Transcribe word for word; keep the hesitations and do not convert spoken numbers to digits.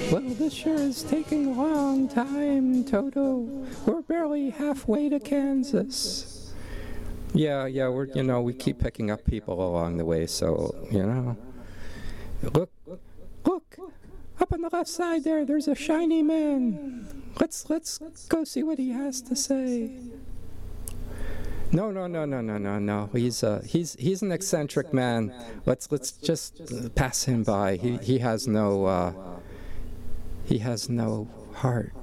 Well, this sure is taking a long time, Toto. We're barely halfway to Kansas. Yeah, yeah, we're, you know, we keep picking up people along the way, so, you know. Look, look, up on the left side there, there's a shiny man. Let's, let's go see what he has to say. No, no, no, no, no, no, no. He's uh, he's he's an eccentric man. Let's let's just pass him by. He he has no uh, he has no heart.